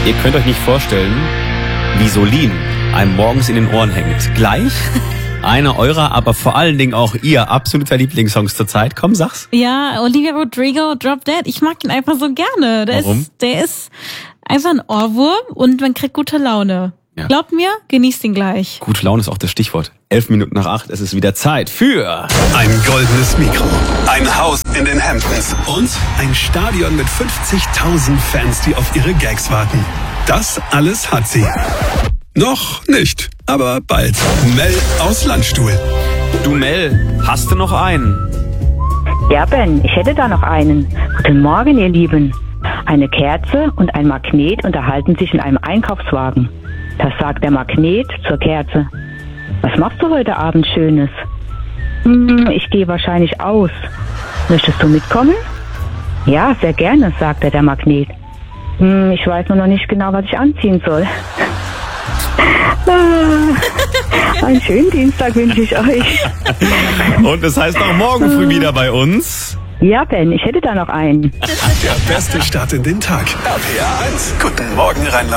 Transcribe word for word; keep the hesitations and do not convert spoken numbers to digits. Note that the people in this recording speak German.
Ihr könnt euch nicht vorstellen, wie Solin einem morgens in den Ohren hängt. Gleich einer eurer, aber vor allen Dingen auch ihr absoluter Lieblingssongs zur Zeit. Komm, sag's. Ja, Olivia Rodrigo, Drop Dead. Ich mag ihn einfach so gerne. Der Warum? ist, der ist einfach ein Ohrwurm und man kriegt gute Laune. Ja. Glaubt mir, genießt ihn gleich. Gute Laune ist auch das Stichwort. Elf Minuten nach acht, es ist wieder Zeit für ein goldenes Mikro, ein Haus in den Hamptons und ein Stadion mit fünfzigtausend Fans, die auf ihre Gags warten. Das alles hat sie. Noch nicht, aber bald. Mel aus Landstuhl. Du Mel, hast du noch einen? Ja, Ben, ich hätte da noch einen. Guten Morgen, ihr Lieben. Eine Kerze und ein Magnet unterhalten sich in einem Einkaufswagen. Das sagt der Magnet zur Kerze. Was machst du heute Abend Schönes? Hm, ich gehe wahrscheinlich aus. Möchtest du mitkommen? Ja, sehr gerne, sagte der Magnet. Hm, ich weiß nur noch nicht genau, was ich anziehen soll. Ah, einen schönen Dienstag wünsche ich euch. Und es heißt auch morgen früh wieder bei uns. Ja, Ben, ich hätte da noch einen. Der beste Start in den Tag. R P R eins. Guten Morgen, Rheinland.